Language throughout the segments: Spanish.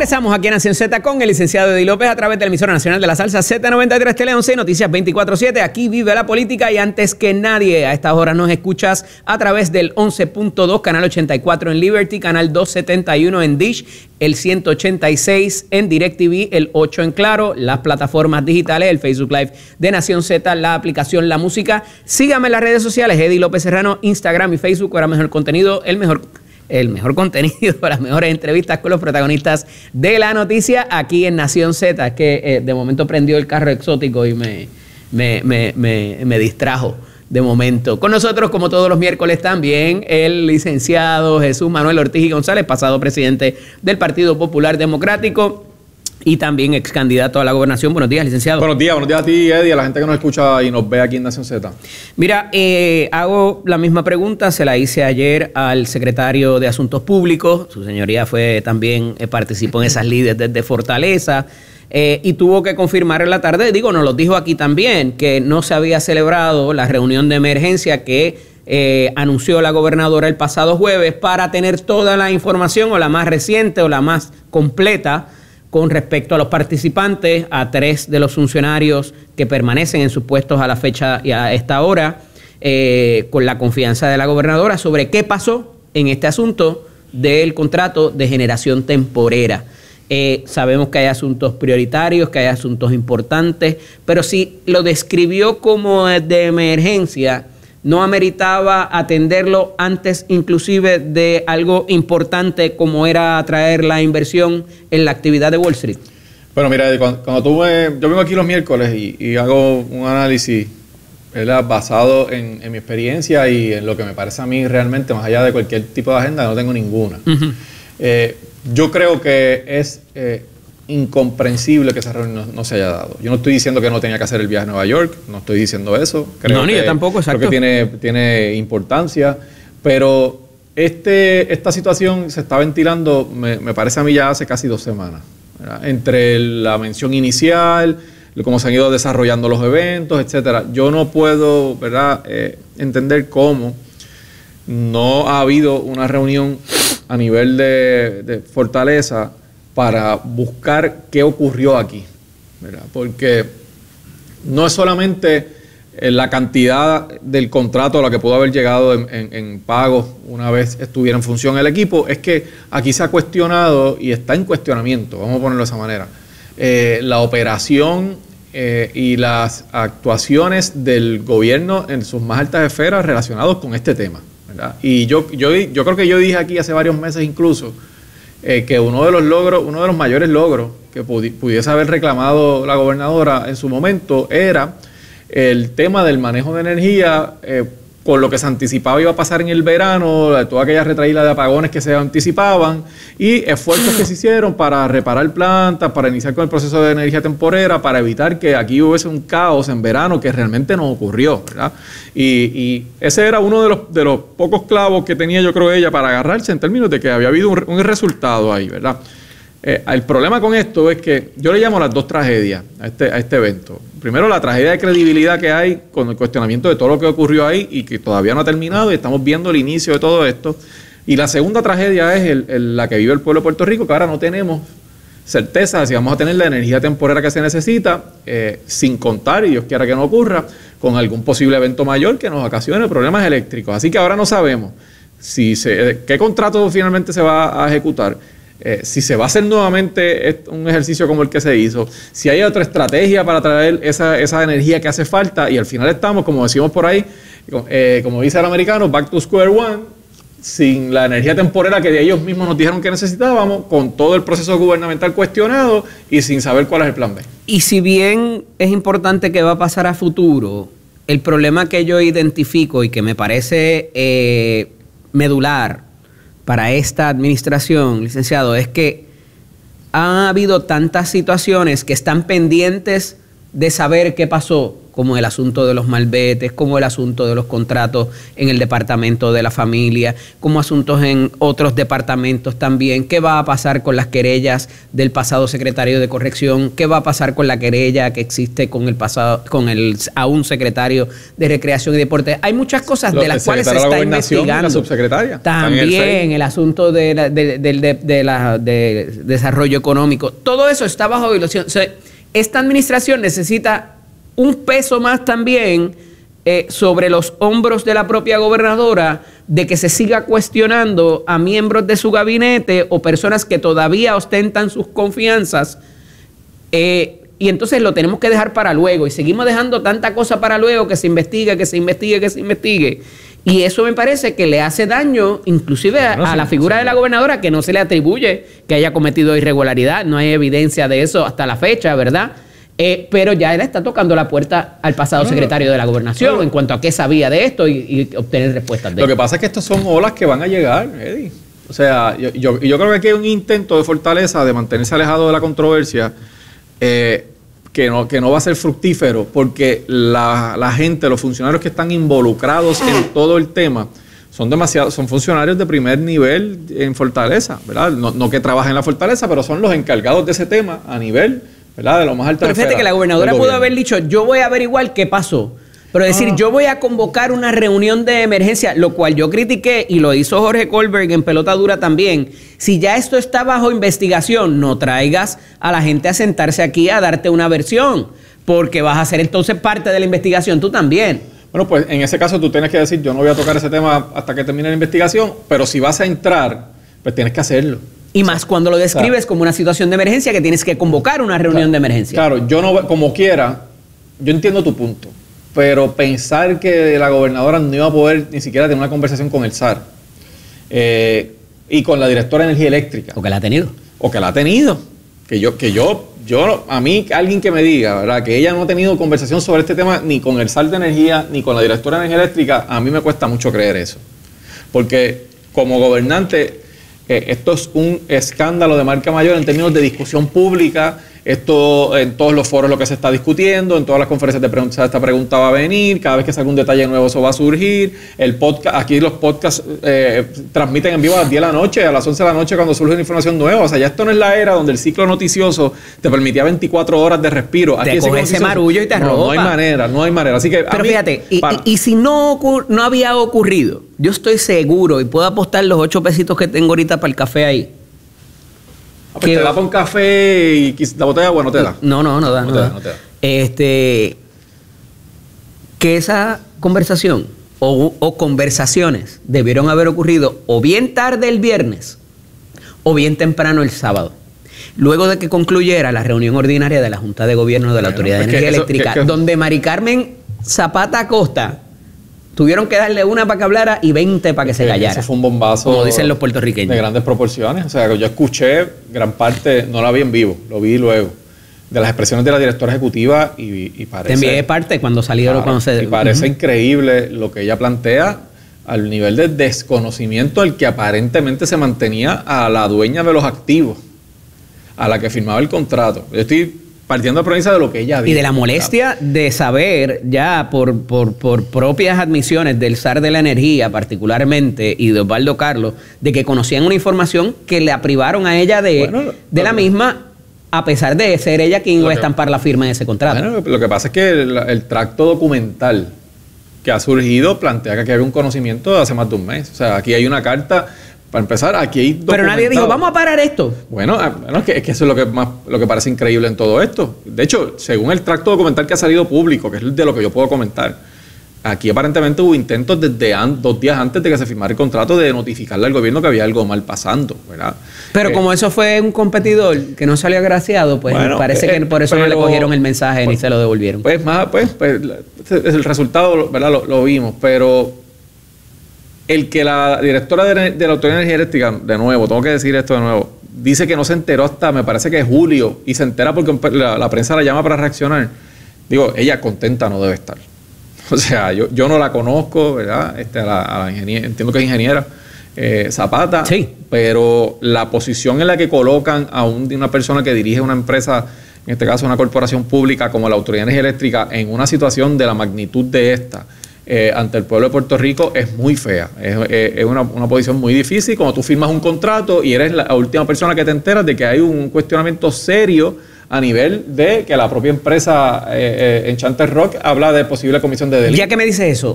Regresamos aquí en Nación Z con el licenciado Eddie López a través de la emisora nacional de la salsa Z93 Tele 11, Noticias 24/7. Aquí vive la política y antes que nadie, a estas horas nos escuchas a través del 11.2, canal 84 en Liberty, canal 271 en Dish, el 186 en DirecTV, el 8 en Claro, las plataformas digitales, el Facebook Live de Nación Z, la aplicación La Música. Sígame en las redes sociales, Eddie López Serrano, Instagram y Facebook para mejor contenido, el mejor contenido, las mejores entrevistas con los protagonistas de la noticia aquí en Nación Z. Es que de momento prendió el carro exótico y me distrajo de momento. Con nosotros, como todos los miércoles, también el licenciado Jesús Manuel Ortiz y González, pasado presidente del Partido Popular Democrático y también ex candidato a la gobernación. Buenos días, licenciado. Buenos días a ti, Eddie, a la gente que nos escucha y nos ve aquí en Nación Z. Mira, hago la misma pregunta, se la hice ayer al secretario de Asuntos Públicos. Su señoría también participó en esas líderes desde Fortaleza y tuvo que confirmar en la tarde, nos lo dijo aquí también, que no se había celebrado la reunión de emergencia que anunció la gobernadora el pasado jueves para tener toda la información, o la más reciente o la más completa, con respecto a los participantes, a 3 de los funcionarios que permanecen en sus puestos a la fecha y a esta hora, con la confianza de la gobernadora sobre qué pasó en este asunto del contrato de generación temporera. Sabemos que hay asuntos prioritarios, que hay asuntos importantes, pero si lo describió como de emergencia, ¿no ameritaba atenderlo antes inclusive de algo importante como era atraer la inversión en la actividad de Wall Street? Bueno, mira, yo vengo aquí los miércoles y hago un análisis, ¿verdad?, basado en mi experiencia y en lo que me parece a mí realmente, más allá de cualquier tipo de agenda, no tengo ninguna. Yo creo que es incomprensible que esa reunión no se haya dado. Yo no estoy diciendo que no tenía que hacer el viaje a Nueva York, no estoy diciendo eso. Creo ni yo tampoco, exacto. Creo que tiene importancia, pero esta situación se está ventilando, me parece a mí, ya hace casi 2 semanas, ¿verdad? Entre la mención inicial, cómo se han ido desarrollando los eventos, etcétera. Yo no puedo, ¿verdad?, entender cómo no ha habido una reunión a nivel de Fortaleza para buscar qué ocurrió aquí, ¿verdad? Porque no es solamente la cantidad del contrato a la que pudo haber llegado en pagos una vez estuviera en función el equipo, es que aquí se ha cuestionado y está en cuestionamiento, vamos a ponerlo de esa manera, la operación y las actuaciones del gobierno en sus más altas esferas relacionados con este tema, ¿verdad? Y yo creo que yo dije aquí hace varios meses incluso, que uno de los mayores logros que pudiese haber reclamado la gobernadora en su momento era el tema del manejo de energía, con lo que se anticipaba iba a pasar en el verano, toda aquella retraída de apagones que se anticipaban y esfuerzos que se hicieron para reparar plantas, para iniciar con el proceso de energía temporera, para evitar que aquí hubiese un caos en verano que realmente no ocurrió, ¿verdad? Y ese era uno de los pocos clavos que tenía, yo creo, ella para agarrarse en términos de que había habido un resultado ahí, ¿verdad? El problema con esto es que yo le llamo las 2 tragedias a este evento. Primero, la tragedia de credibilidad que hay con el cuestionamiento de todo lo que ocurrió ahí y que todavía no ha terminado y estamos viendo el inicio de todo esto. Y la segunda tragedia es la que vive el pueblo de Puerto Rico, que ahora no tenemos certeza de si vamos a tener la energía temporera que se necesita, sin contar, y Dios quiera que no ocurra, con algún posible evento mayor que nos ocasione problemas eléctricos. Así que ahora no sabemos qué contrato finalmente se va a ejecutar. Si se va a hacer nuevamente un ejercicio como el que se hizo, si hay otra estrategia para traer esa energía que hace falta, y al final estamos, como decimos por ahí, como dice el americano, back to square one, sin la energía temporera que ellos mismos nos dijeron que necesitábamos, con todo el proceso gubernamental cuestionado y sin saber cuál es el plan B. Y si bien es importante qué va a pasar a futuro, el problema que yo identifico y que me parece medular para esta administración, licenciado, es que ha habido tantas situaciones que están pendientes de saber qué pasó como el asunto de los malvetes, como el asunto de los contratos en el Departamento de la Familia, como asuntos en otros departamentos también. ¿Qué va a pasar con las querellas del pasado secretario de Corrección? ¿Qué va a pasar con la querella que existe con el aún secretario de Recreación y Deporte? Hay muchas cosas de las cuales se está investigando. La subsecretaria. También el asunto de desarrollo económico. Todo eso está bajo violación. O sea, esta administración necesita un peso más también sobre los hombros de la propia gobernadora, de que se siga cuestionando a miembros de su gabinete o personas que todavía ostentan sus confianzas, y entonces lo tenemos que dejar para luego, y seguimos dejando tanta cosa para luego, que se investigue, que se investigue, que se investigue. Y eso me parece que le hace daño inclusive a la figura de la gobernadora, que no se le atribuye que haya cometido irregularidad. No hay evidencia de eso hasta la fecha, ¿verdad? Pero ya él está tocando la puerta al pasado secretario de la Gobernación en cuanto a qué sabía de esto y obtener respuestas de Lo que pasa es que estos son olas que van a llegar, Eddie. O sea, yo creo que aquí hay un intento de Fortaleza de mantenerse alejado de la controversia, que no va a ser fructífero, porque la gente, los funcionarios que están involucrados en todo el tema, son funcionarios de primer nivel en Fortaleza, ¿verdad? No que trabajen en la Fortaleza, pero son los encargados de ese tema a nivel, ¿verdad?, de lo más alto. Pero fíjate que la gobernadora pudo haber dicho, yo voy a averiguar qué pasó. Pero decir, yo voy a convocar una reunión de emergencia, lo cual yo critiqué y lo hizo Jorge Colberg en Pelota Dura también. Si ya esto está bajo investigación, no traigas a la gente a sentarse aquí a darte una versión, porque vas a ser entonces parte de la investigación tú también. Bueno, pues en ese caso tú tienes que decir, yo no voy a tocar ese tema hasta que termine la investigación, pero si vas a entrar, pues tienes que hacerlo. Y más cuando lo describes como una situación de emergencia, que tienes que convocar una reunión de emergencia. Claro, yo no, como quiera, yo entiendo tu punto. Pero pensar que la gobernadora no iba a poder ni siquiera tener una conversación con el SAR y con la directora de Energía Eléctrica. O que la ha tenido. O que la ha tenido. A mí, alguien que me diga, ¿verdad?, que ella no ha tenido conversación sobre este tema ni con el SAR de Energía ni con la directora de Energía Eléctrica, a mí me cuesta mucho creer eso. Porque como gobernante, esto es un escándalo de marca mayor en términos de discusión pública. Esto en todos los foros lo que se está discutiendo, en todas las conferencias de prensa esta pregunta va a venir, cada vez que salga un detalle nuevo eso va a surgir. El podcast, aquí los podcasts transmiten en vivo a las 10 de la noche, a las 11 de la noche cuando surge una información nueva. O sea, ya esto no es la era donde el ciclo noticioso te permitía 24 horas de respiro. Aquí te coge ese marullo y te arropa. No hay manera. Así que pero fíjate, y si no había ocurrido, yo estoy seguro y puedo apostar los 8 pesitos que tengo ahorita para el café ahí. Pues te da para un café y la botella, bueno, te da. No da. Que esa conversación o conversaciones debieron haber ocurrido o bien tarde el viernes o bien temprano el sábado. Luego de que concluyera la reunión ordinaria de la Junta de Gobierno de la Autoridad de Energía Eléctrica, donde Mari Carmen Zapata Acosta tuvieron que darle una para que hablara y 20 para que se callara. Eso fue un bombazo, como dicen los puertorriqueños, de grandes proporciones. O sea, yo escuché gran parte, no la vi en vivo, lo vi luego, de las expresiones de la directora ejecutiva y parece... Te envié parte cuando salieron, cuando se... Y parece increíble lo que ella plantea al nivel de desconocimiento al que aparentemente se mantenía a la dueña de los activos, a la que firmaba el contrato. Yo estoy partiendo de la premisa de lo que ella dijo. Y de la molestia de saber ya por propias admisiones del SAR de la Energía particularmente y de Osvaldo Carlos, de que conocían una información que la privaron a ella de la misma, a pesar de ser ella quien iba a estampar la firma de ese contrato. Bueno, lo que pasa es que el tracto documental que ha surgido plantea que aquí había un conocimiento de hace más de un mes. O sea, aquí hay una carta... Para empezar, aquí hay documentado. Pero nadie dijo, vamos a parar esto. Bueno, es que eso es lo que parece increíble en todo esto. De hecho, según el tracto documental que ha salido público, que es de lo que yo puedo comentar, aquí aparentemente hubo intentos desde 2 días antes de que se firmara el contrato de notificarle al gobierno que había algo mal pasando, ¿verdad? Pero como eso fue un competidor que no salió agraciado, pues parece que por eso no le cogieron el mensaje ni se lo devolvieron. Pues el resultado, ¿verdad? Lo vimos, pero... El que la directora de la Autoridad de Energía Eléctrica, de nuevo, tengo que decir esto de nuevo, dice que no se enteró hasta, me parece que es julio, y se entera porque la prensa la llama para reaccionar. Digo, ella contenta no debe estar. O sea, yo no la conozco, ¿verdad? A la ingeniera, entiendo que es ingeniera, Zapata, sí. Pero la posición en la que colocan a una persona que dirige una empresa en este caso una corporación pública como la Autoridad de Energía Eléctrica, en una situación de la magnitud de esta, ante el pueblo de Puerto Rico, es muy fea. Es una posición muy difícil cuando tú firmas un contrato y eres la última persona que te enteras de que hay un cuestionamiento serio a nivel de que la propia empresa Enchanted Rock habla de posible comisión de delito. Ya que me dice eso,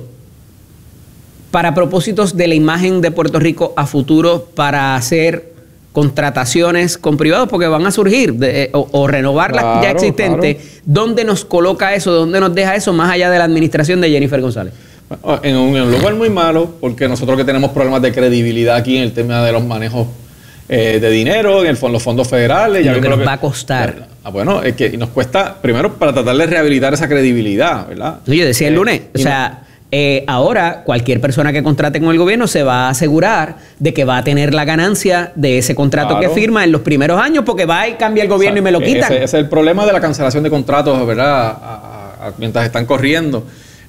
para propósitos de la imagen de Puerto Rico a futuro, para hacer contrataciones con privados, porque van a surgir, o renovar las ya existentes, ¿dónde nos coloca eso? ¿Dónde nos deja eso más allá de la administración de Jennifer González? En un lugar muy malo, porque nosotros que tenemos problemas de credibilidad aquí en el tema de los manejos de dinero, en los fondos federales. Y lo que nos va a costar. Bueno, es que nos cuesta, primero, para tratar de rehabilitar esa credibilidad, ¿verdad? Yo decía el lunes, o sea... ahora cualquier persona que contrate con el gobierno se va a asegurar de que va a tener la ganancia de ese contrato que firma en los primeros años, porque va y cambia el gobierno y me lo quitan. Ese es el problema de la cancelación de contratos, ¿verdad? Mientras están corriendo.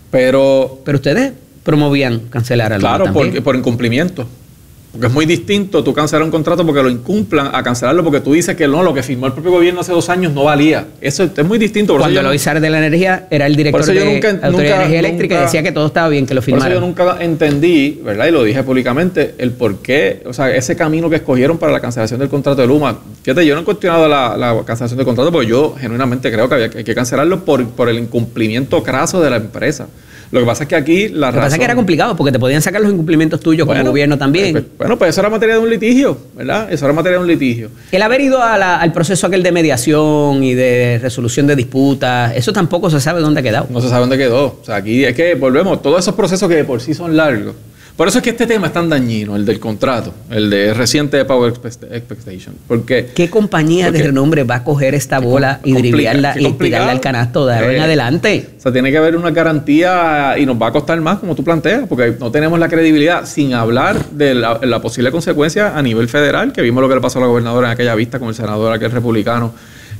Pero ustedes promovían cancelar algo. Claro, por incumplimiento. Porque es muy distinto tú cancelar un contrato porque lo incumplan a cancelarlo porque tú dices que no, lo que firmó el propio gobierno hace 2 años no valía. Eso es muy distinto. Cuando Eloy Sar de la Energía era el director de la Autoridad de Energía Eléctrica y decía que todo estaba bien, que lo firmara. Por eso yo nunca entendí, ¿verdad? Y lo dije públicamente, el por qué, o sea, ese camino que escogieron para la cancelación del contrato de Luma. Fíjate, yo no he cuestionado la cancelación del contrato porque yo genuinamente creo que hay que cancelarlo por el incumplimiento craso de la empresa. Lo que pasa es que aquí Lo que pasa es que era complicado porque te podían sacar los incumplimientos tuyos como gobierno también. Pues eso era materia de un litigio, ¿verdad? Eso era materia de un litigio. El haber ido al proceso aquel de mediación y de resolución de disputas, eso tampoco se sabe dónde ha quedado. No se sabe dónde quedó. O sea, aquí es que volvemos, todos esos procesos que de por sí son largos. Por eso es que este tema es tan dañino, el del contrato, el de reciente de Power Expectation. Porque, ¿qué compañía de renombre va a coger esta bola y driviarla y tirarla al canasto de ahora en adelante? O sea, tiene que haber una garantía y nos va a costar más, como tú planteas, porque no tenemos la credibilidad, sin hablar de la posible consecuencia a nivel federal, que vimos lo que le pasó a la gobernadora en aquella vista con el senador aquel republicano,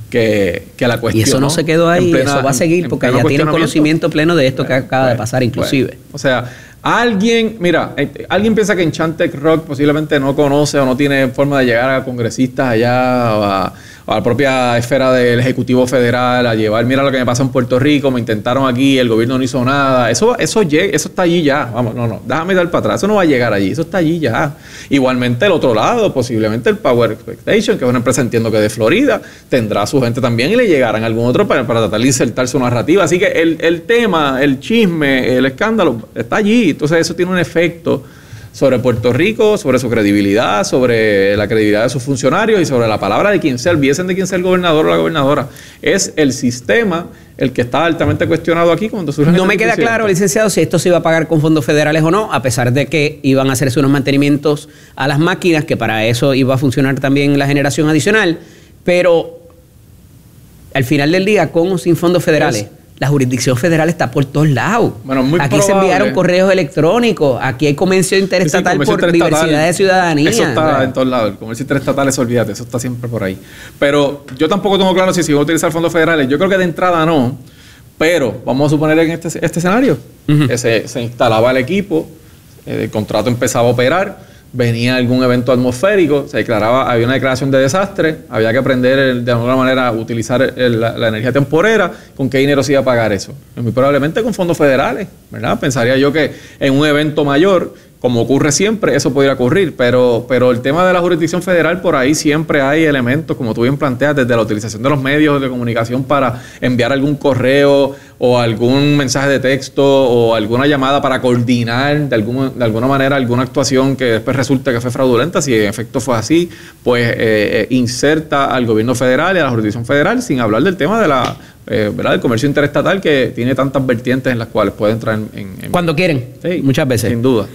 que la cuestionó. Y eso no se quedó ahí, eso va a seguir, porque ya tienen conocimiento pleno de esto que acaba de pasar inclusive. O sea, alguien piensa que Enchanted Rock posiblemente no conoce o no tiene forma de llegar a congresistas allá o a la propia esfera del Ejecutivo Federal, a llevar, mira lo que me pasa en Puerto Rico, me intentaron aquí, el gobierno no hizo nada. Eso está allí ya. Vamos, no, déjame dar para atrás. Eso no va a llegar allí, eso está allí ya. Igualmente el otro lado, posiblemente el Power Expectation, que es una empresa, entiendo que de Florida, tendrá su gente también y le llegarán algún otro para tratar de insertar su narrativa. Así que el tema, el chisme, el escándalo está allí. Entonces eso tiene un efecto sobre Puerto Rico, sobre su credibilidad, sobre la credibilidad de sus funcionarios y sobre la palabra de quien sea, olvídense de quien sea el gobernador o la gobernadora. Es el sistema el que está altamente cuestionado aquí cuando surge. No me queda claro, licenciado, si esto se iba a pagar con fondos federales o no, a pesar de que iban a hacerse unos mantenimientos a las máquinas, que para eso iba a funcionar también la generación adicional, pero al final del día, con o sin fondos federales, la jurisdicción federal está por todos lados. Bueno, muy aquí se enviaron correos electrónicos, aquí hay comercio interestatal por diversidad de ciudadanía. Eso está en todos lados. El comercio interestatal, eso olvídate, eso está siempre por ahí. Pero yo tampoco tengo claro si voy a utilizar fondos federales. Yo creo que de entrada no, pero vamos a suponer en este escenario. Se instalaba el equipo, el contrato empezaba a operar, venía algún evento atmosférico, se declaraba, había una declaración de desastre, había que aprender de alguna manera a utilizar la energía temporera. ¿Con qué dinero se iba a pagar eso? Muy probablemente con fondos federales, ¿verdad? Pensaría yo que en un evento mayor, como ocurre siempre, eso podría ocurrir, pero el tema de la jurisdicción federal, por ahí siempre hay elementos, como tú bien planteas, desde la utilización de los medios de comunicación para enviar algún correo o algún mensaje de texto o alguna llamada para coordinar de alguna manera alguna actuación que después resulte que fue fraudulenta. Si en efecto fue así, pues inserta al gobierno federal y a la jurisdicción federal, sin hablar del tema de ¿verdad? El comercio interestatal, que tiene tantas vertientes en las cuales puede entrar en cuando quieren, sí, muchas veces. Sin duda.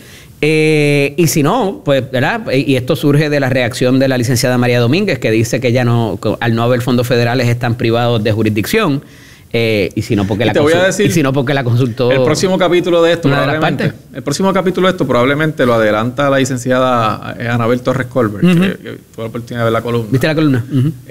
Y si no, pues, ¿verdad? Y esto surge de la reacción de la licenciada María Domínguez, que dice que ya no, al no haber fondos federales, están privados de jurisdicción. Y si no, porque la consultó. El próximo capítulo de esto, probablemente lo adelanta la licenciada Anabel Torres Colbert, que tuvo la oportunidad de ver la columna. ¿Viste la columna?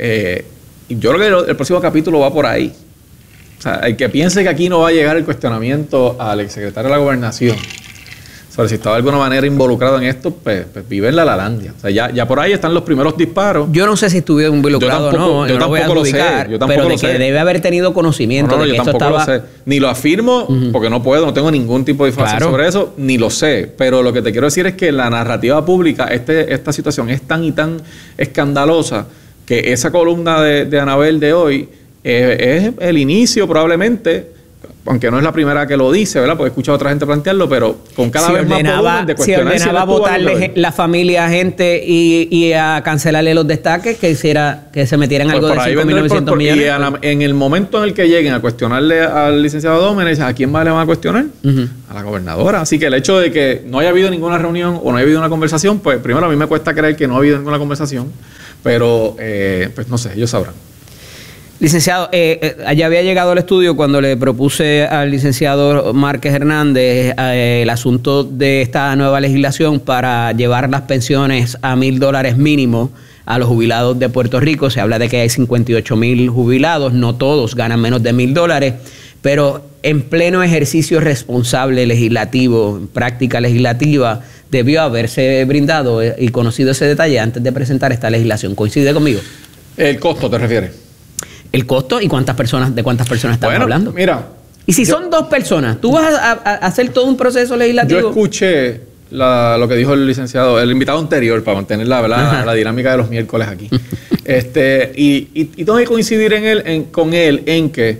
Y yo creo que el próximo capítulo va por ahí. O sea, el que piense que aquí no va a llegar el cuestionamiento al exsecretario de la Gobernación sobre si estaba de alguna manera involucrado en esto, pues vive en la Lalandia. O sea, ya por ahí están los primeros disparos. Yo no sé si estuvo involucrado o no. Yo tampoco lo sé. Pero de que debe haber tenido conocimiento de que yo esto tampoco estaba... lo sé. Ni lo afirmo, porque no puedo, no tengo ningún tipo de información sobre eso, ni lo sé. Pero lo que te quiero decir es que la narrativa pública, esta situación es tan y tan escandalosa que esa columna de Anabel de hoy es el inicio probablemente, aunque no es la primera que lo dice, ¿verdad? Porque he escuchado a otra gente plantearlo, pero con cada vez más volumen de cuestionar si ordenaba votarle la familia a gente y a cancelarle los destaques, que se metieran algo de 5.900 millones. Y en el momento en el que lleguen a cuestionarle al licenciado Dómenes, ¿a quién más le van a cuestionar? A la gobernadora. Así que el hecho de que no haya habido ninguna reunión o no haya habido una conversación, pues primero a mí me cuesta creer que no ha habido ninguna conversación, pero pues no sé, ellos sabrán. Licenciado, allá había llegado al estudio cuando le propuse al licenciado Márquez Hernández el asunto de esta nueva legislación para llevar las pensiones a $1,000 mínimo a los jubilados de Puerto Rico. Se habla de que hay 58,000 jubilados, no todos ganan menos de $1,000, pero en pleno ejercicio responsable legislativo, en práctica legislativa, debió haberse brindado y conocido ese detalle antes de presentar esta legislación. ¿Coincide conmigo? ¿El costo te refieres? El costo y de cuántas personas estamos hablando. Mira. Y si son 2 personas, ¿tú vas a hacer todo un proceso legislativo? Yo escuché lo que dijo el licenciado, el invitado anterior, para mantener la dinámica de los miércoles aquí. Y tengo que coincidir con él en que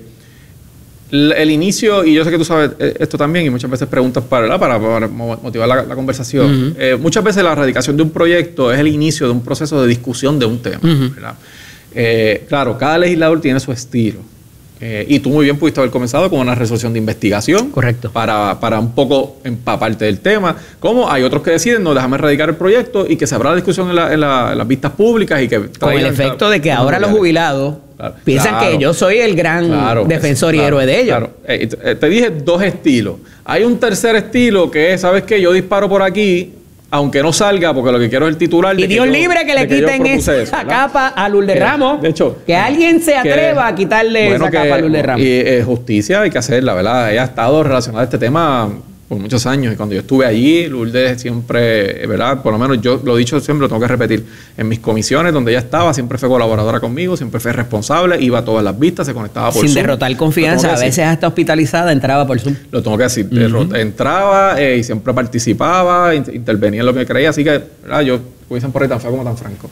el inicio, y yo sé que tú sabes esto también, y muchas veces preguntas para motivar la conversación. Muchas veces la erradicación de un proyecto es el inicio de un proceso de discusión de un tema, ¿verdad? Claro, cada legislador tiene su estilo. Y tú muy bien pudiste haber comenzado con una resolución de investigación. Correcto. Para un poco empaparte del tema. Como hay otros que deciden, no, déjame erradicar el proyecto y que se abra la discusión en las vistas públicas y que con el efecto de que ahora los jubilados piensan que yo soy el gran defensor y héroe de ellos. Claro. Te dije 2 estilos. Hay un tercer estilo que es, ¿sabes qué? Yo disparo por aquí, aunque no salga, porque lo que quiero es el titular. Y Dios libre que le quiten esa capa a Lourdes Ramos. De hecho, que alguien se atreva a quitarle esa capa a Lourdes Ramos. Y justicia hay que hacerla, ¿verdad? Ella ha estado relacionada a este tema por muchos años. Y cuando yo estuve allí, Lourdes siempre, ¿verdad? Por lo menos yo lo he dicho siempre, lo tengo que repetir. En mis comisiones donde ella estaba, siempre fue colaboradora conmigo, siempre fue responsable, iba a todas las vistas, se conectaba por Zoom. Sin derrotar confianza, a veces hasta hospitalizada, entraba por Zoom. Lo tengo que decir. Entraba y siempre participaba, intervenía en lo que creía. Así que, ¿verdad? Yo, como dicen por ahí, tan feo como tan franco.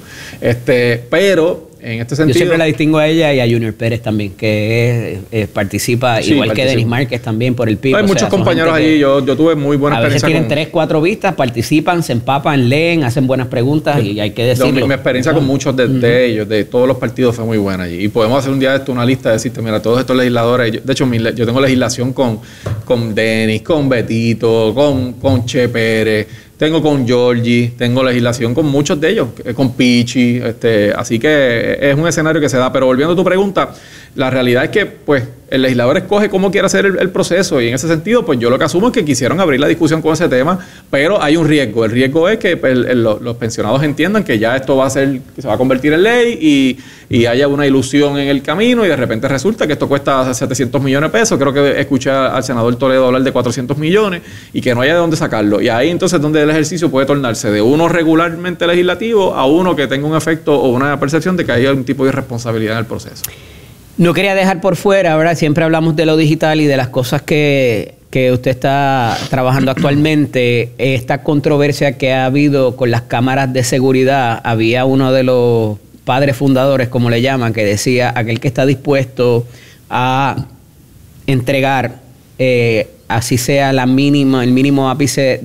Pero en este sentido... Yo siempre la distingo a ella y a Junior Pérez también, que participa, igual que Denis Márquez también por el PIB. Hay muchos compañeros allí, yo tuve muy buena experiencia. A veces tienen 3, 4 vistas, participan, se empapan, leen, hacen buenas preguntas y hay que decirlo. Mi experiencia con muchos de ellos, de todos los partidos, fue muy buena allí. Y podemos hacer un día de esto una lista de decirte, mira, todos estos legisladores, de hecho, yo tengo legislación con Denis, con Betito, con Che Pérez, tengo con Georgie, tengo legislación con muchos de ellos, con Pichi, así que es un escenario que se da. Pero volviendo a tu pregunta, la realidad es que pues el legislador escoge cómo quiere hacer el proceso y en ese sentido pues yo lo que asumo es que quisieron abrir la discusión con ese tema, pero hay un riesgo. El riesgo es que pues, los pensionados entiendan que ya esto que se va a convertir en ley y haya una ilusión en el camino y de repente resulta que esto cuesta 700 millones de pesos. Creo que escuché al senador Toledo hablar de 400 millones y que no haya de dónde sacarlo. Y ahí entonces donde el ejercicio puede tornarse de uno regularmente legislativo a uno que tenga un efecto o una percepción de que hay algún tipo de irresponsabilidad en el proceso. No quería dejar por fuera, ¿verdad? Siempre hablamos de lo digital y de las cosas que usted está trabajando actualmente. Esta controversia que ha habido con las cámaras de seguridad, había uno de los padres fundadores, como le llaman, que decía, aquel que está dispuesto a entregar, así sea el mínimo ápice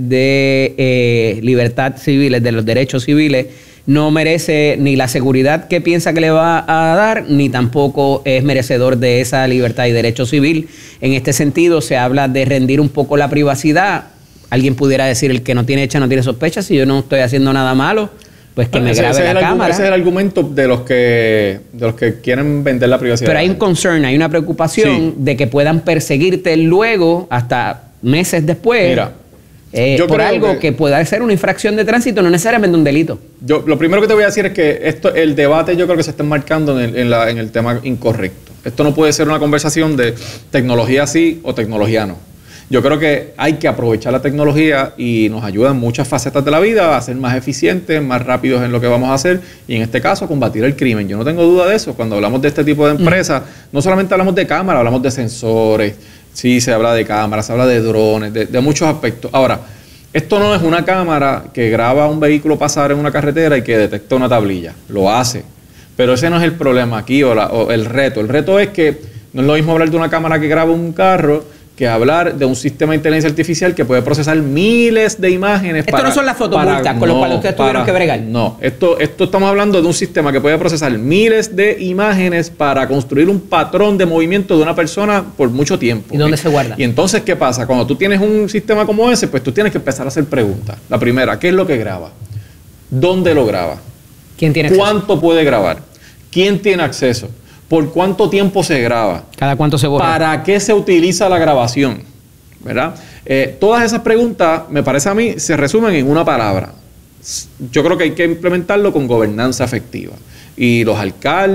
de libertad civil, de los derechos civiles, no merece ni la seguridad que piensa que le va a dar, ni tampoco es merecedor de esa libertad y derecho civil. En este sentido, se habla de rendir un poco la privacidad. Alguien pudiera decir, el que no tiene hecha no tiene sospecha, si yo no estoy haciendo nada malo, pues que me grabe la cámara. Ese es el argumento de los que quieren vender la privacidad. Pero hay un concern, hay una preocupación de que puedan perseguirte luego, hasta meses después. Mira, por algo que pueda ser una infracción de tránsito, no necesariamente un delito. Lo primero que te voy a decir es que el debate yo creo que se está enmarcando en el tema incorrecto. Esto no puede ser una conversación de tecnología sí o tecnología no. Yo creo que hay que aprovechar la tecnología y nos ayuda en muchas facetas de la vida a ser más eficientes, más rápidos en lo que vamos a hacer y en este caso combatir el crimen. Yo no tengo duda de eso. Cuando hablamos de este tipo de empresas, no solamente hablamos de cámaras, hablamos de sensores, sí, se habla de cámaras, se habla de drones, de muchos aspectos. Ahora, esto no es una cámara que graba un vehículo pasar en una carretera y que detecta una tablilla. Lo hace. Pero ese no es el problema aquí o el reto. El reto es que no es lo mismo hablar de una cámara que graba un carro que hablar de un sistema de inteligencia artificial que puede procesar miles de imágenes. Esto no son las fotomultas con las cuales ustedes tuvieron que bregar. No, esto estamos hablando de un sistema que puede procesar miles de imágenes para construir un patrón de movimiento de una persona por mucho tiempo. ¿Y dónde se guarda? Y entonces, ¿qué pasa? Cuando tú tienes un sistema como ese, pues tú tienes que empezar a hacer preguntas. La primera, ¿qué es lo que graba? ¿Dónde lo graba? ¿Quién tiene acceso? ¿Cuánto puede grabar? ¿Quién tiene acceso? ¿Por cuánto tiempo se graba? ¿Cada cuánto se borra? ¿Para qué se utiliza la grabación? ¿Verdad? Todas esas preguntas, me parece a mí, se resumen en una palabra. Yo creo que hay que implementarlo con gobernanza efectiva. Y los alcaldes